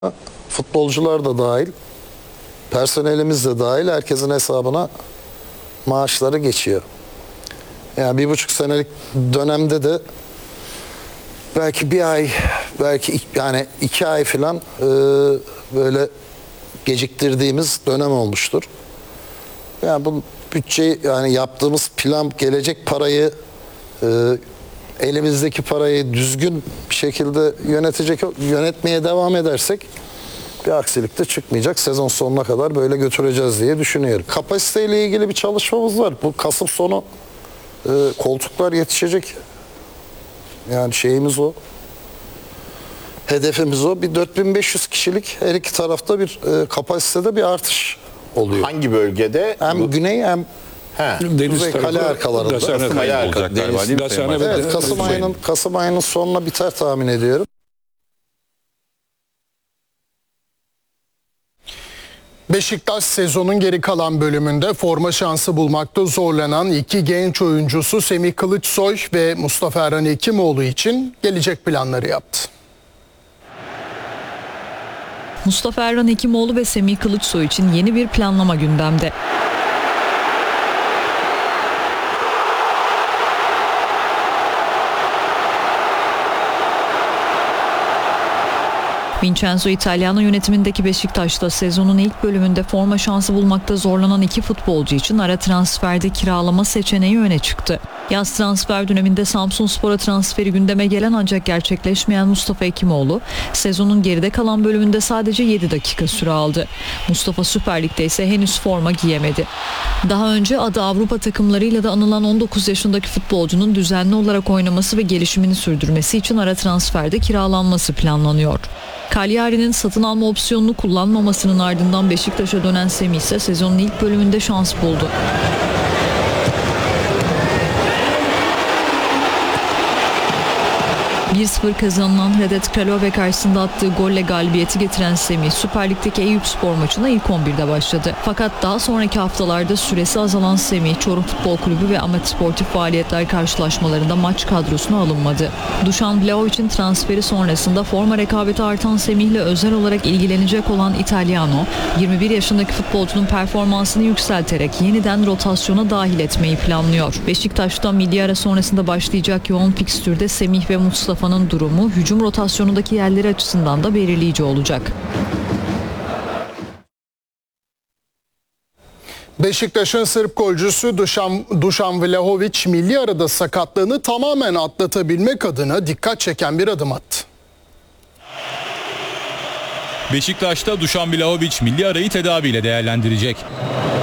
Futbolcular da dahil, personelimiz de dahil herkesin hesabına maaşları geçiyor. Yani 1,5 senelik dönemde de belki bir ay, belki yani 2 ay falan böyle geciktirdiğimiz dönem olmuştur. Yani bu bütçeyi, yani yaptığımız plan, gelecek parayı, elimizdeki parayı düzgün bir şekilde yönetmeye devam edersek bir aksilik de çıkmayacak. Sezon sonuna kadar böyle götüreceğiz diye düşünüyorum. Kapasiteyle ilgili bir çalışmamız var. Bu Kasım sonu koltuklar yetişecek. Yani şeyimiz o. Hedefimiz o. Bir 4500 kişilik her iki tarafta bir kapasitede bir artış oluyor. Hangi bölgede? Hem güney hem kuzey kale arkalarında. Kasım ayı olacak galiba değil mi Sayın Başkan? Evet, Kasım ayının sonuna biter tahmin ediyorum. Beşiktaş sezonun geri kalan bölümünde forma şansı bulmakta zorlanan iki genç oyuncusu Semih Kılıçsoy ve Mustafa Erhan Hekimoğlu için gelecek planları yaptı. Mustafa Erhan Hekimoğlu ve Semih Kılıçsoy için yeni bir planlama gündemde. Vincenzo Italiano yönetimindeki Beşiktaş'ta sezonun ilk bölümünde forma şansı bulmakta zorlanan iki futbolcu için ara transferde kiralama seçeneği öne çıktı. Yaz transfer döneminde Samsunspor'a transferi gündeme gelen ancak gerçekleşmeyen Mustafa Hekimoğlu sezonun geride kalan bölümünde sadece 7 dakika süre aldı. Mustafa Süper Lig'de ise henüz forma giyemedi. Daha önce adı Avrupa takımlarıyla da anılan 19 yaşındaki futbolcunun düzenli olarak oynaması ve gelişimini sürdürmesi için ara transferde kiralanması planlanıyor. Cagliari'nin satın alma opsiyonunu kullanmamasının ardından Beşiktaş'a dönen Semih ise sezonun ilk bölümünde şans buldu. 1-0 kazanılan Hredet Kralove karşısında attığı golle galibiyeti getiren Semih, Süper Lig'deki Eyüpspor maçına ilk 11'de başladı. Fakat daha sonraki haftalarda süresi azalan Semih, Çorum Futbol Kulübü ve amatör sportif faaliyetler karşılaşmalarında maç kadrosuna alınmadı. Dušan Vlahovic'in transferi sonrasında forma rekabeti artan Semih'le özel olarak ilgilenecek olan Italiano, 21 yaşındaki futbolcunun performansını yükselterek yeniden rotasyona dahil etmeyi planlıyor. Beşiktaş'ta milli ara sonrasında başlayacak yoğun fikstürde Semih ve Mustafa'nın durumu hücum rotasyonundaki yerleri açısından da belirleyici olacak. Beşiktaş'ın Sırp golcüsü Dušan Vlahović milli arada sakatlığını tamamen atlatabilmek adına dikkat çeken bir adım attı. Beşiktaş'ta Dušan Vlahović milli arayı tedaviyle değerlendirecek.